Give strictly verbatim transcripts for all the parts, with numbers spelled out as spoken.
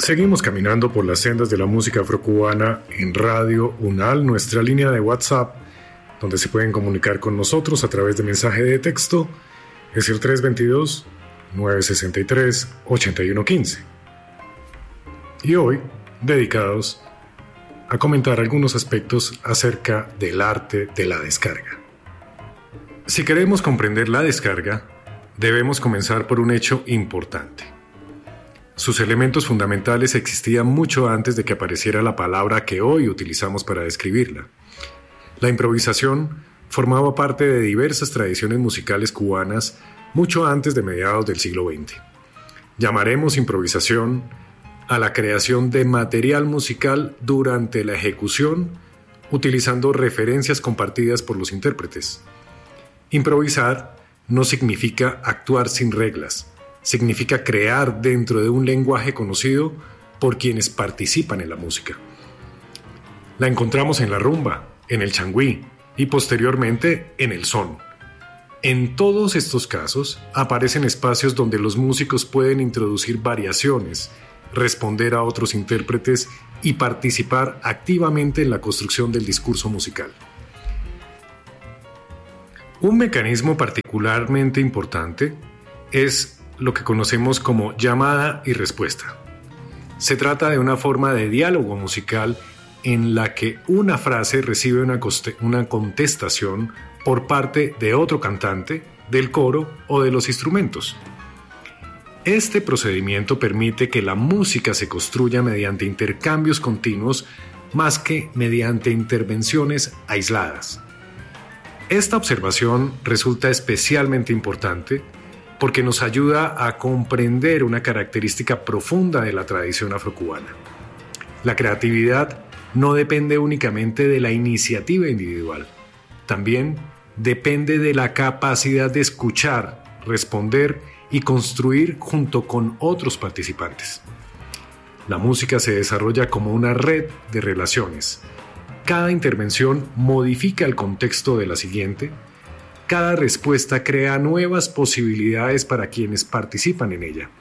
Seguimos caminando por las sendas de la música afrocubana en Radio Unal, nuestra línea de WhatsApp, donde se pueden comunicar con nosotros a través de mensaje de texto, es el tres dos dos, nueve seis tres, ocho uno uno cinco. Y hoy, dedicados a comentar algunos aspectos acerca del arte de la descarga. Si queremos comprender la descarga, debemos comenzar por un hecho importante. Sus elementos fundamentales existían mucho antes de que apareciera la palabra que hoy utilizamos para describirla. La improvisación formaba parte de diversas tradiciones musicales cubanas mucho antes de mediados del siglo veinte. Llamaremos improvisación a la creación de material musical durante la ejecución, utilizando referencias compartidas por los intérpretes. Improvisar no significa actuar sin reglas, significa crear dentro de un lenguaje conocido por quienes participan en la música. La encontramos en la rumba, en el changüí y posteriormente en el son. En todos estos casos aparecen espacios donde los músicos pueden introducir variaciones, responder a otros intérpretes y participar activamente en la construcción del discurso musical. Un mecanismo particularmente importante es lo que conocemos como llamada y respuesta. Se trata de una forma de diálogo musical en la que una frase recibe una, coste- una contestación por parte de otro cantante, del coro o de los instrumentos. Este procedimiento permite que la música se construya mediante intercambios continuos más que mediante intervenciones aisladas. Esta observación resulta especialmente importante porque nos ayuda a comprender una característica profunda de la tradición afrocubana. La creatividad no depende únicamente de la iniciativa individual, también depende de la capacidad de escuchar, responder y construir junto con otros participantes. La música se desarrolla como una red de relaciones. Cada intervención modifica el contexto de la siguiente. Cada respuesta crea nuevas posibilidades para quienes participan en ella.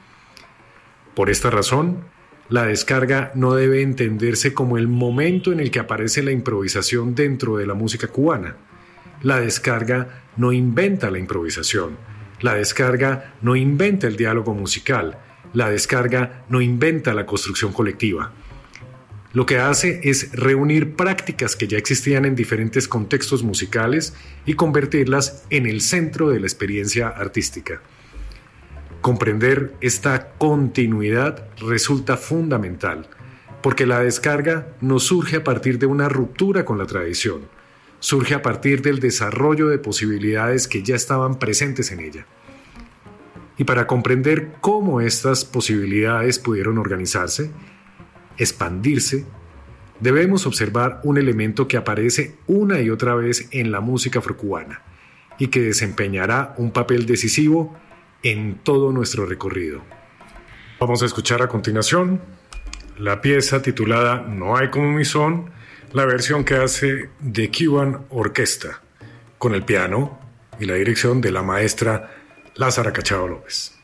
Por esta razón, la descarga no debe entenderse como el momento en el que aparece la improvisación dentro de la música cubana. La descarga no inventa la improvisación. La descarga no inventa el diálogo musical. La descarga no inventa la construcción colectiva. Lo que hace es reunir prácticas que ya existían en diferentes contextos musicales y convertirlas en el centro de la experiencia artística. Comprender esta continuidad resulta fundamental, porque la descarga no surge a partir de una ruptura con la tradición, surge a partir del desarrollo de posibilidades que ya estaban presentes en ella. Y para comprender cómo estas posibilidades pudieron organizarse, expandirse, debemos observar un elemento que aparece una y otra vez en la música afrocubana y que desempeñará un papel decisivo en todo nuestro recorrido. Vamos a escuchar a continuación la pieza titulada No hay como mi son, la versión que hace The Cuban Orchestra, con el piano y la dirección de la maestra Lázara Cachao López.